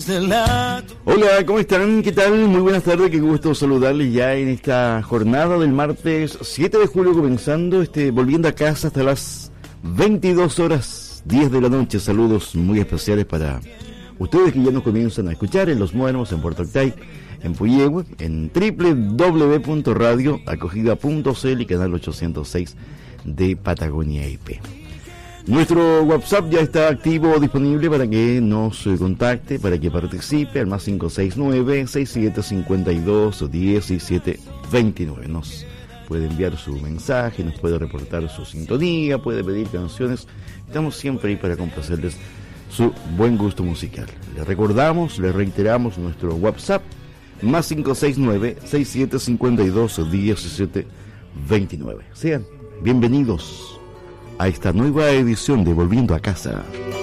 Hola, ¿cómo están? ¿Qué tal? Muy buenas tardes, qué gusto saludarles ya en esta jornada del martes 7 de julio, comenzando volviendo a casa hasta las 22 horas 10 de la noche. Saludos muy especiales para ustedes que ya nos comienzan a escuchar en Los Muermos, en Puerto Octay, en Puyehue, en www.radioacogida.cl y canal 806 de Patagonia IP. Nuestro WhatsApp ya está activo, disponible para que nos contacte, para que participe al más 569-6752-1729. Nos puede enviar su mensaje, nos puede reportar su sintonía, puede pedir canciones. Estamos siempre ahí para complacerles su buen gusto musical. Le recordamos, le reiteramos nuestro WhatsApp, más 569-6752-1729. Sean bienvenidos a esta nueva edición de Volviendo a Casa.